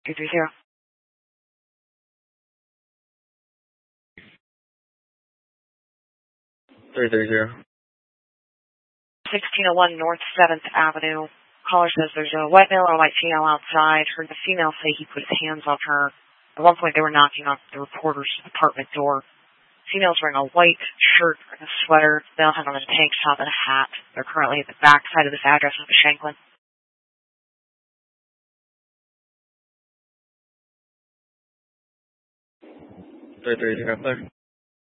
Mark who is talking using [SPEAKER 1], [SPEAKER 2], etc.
[SPEAKER 1] 230.
[SPEAKER 2] 330.
[SPEAKER 1] 1601 North 7th Avenue. Caller says there's a white male and a white female outside. Heard the female say he put his hands on her. At one point they were knocking on the reporter's apartment door. Female's wearing a white shirt and a sweater. Male has on a tank top and a hat. They're currently at the back side of this address of the Shanklin.
[SPEAKER 2] 330, clear.